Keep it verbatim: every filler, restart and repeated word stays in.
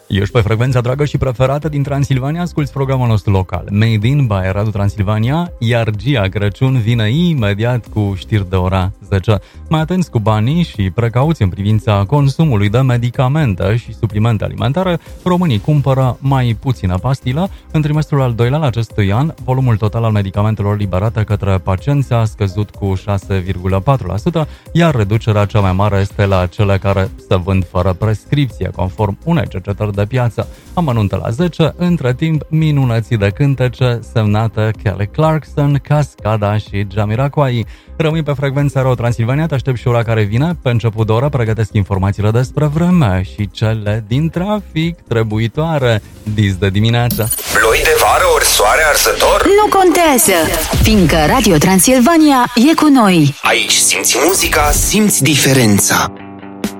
Ești pe frecvența dragă și preferată din Transilvania, asculți programul nostru local Made in by Radu Transilvania, iar Gia Crăciun vine imediat cu știri de ora zece. Mai atenți cu banii și precauți în privința consumului de medicamente și suplimente alimentare. Românii cumpără mai puțină pastilă. În trimestrul al doilea al acestui an, volumul total al medicamentelor liberate către pacienți a scăzut cu șase virgulă patru la sută, iar reducerea cea mai mare este la cele care se vând fără prescripție, conform unei cercetări de piață. Amănunte la zece, între timp, minunății de cântece semnate Kelly Clarkson, Cascada și Jamiroquai. Rămâi pe frecvența Ro Transilvania, te aștept și ora care vine. Pe început de oră pregătesc informațiile despre vreme și cele din trafic trebuitoare. Dis de dimineață. Ploi de vară ori soare arzător? Nu contează, fiindcă Radio Transilvania e cu noi. Aici simți muzica, simți diferența.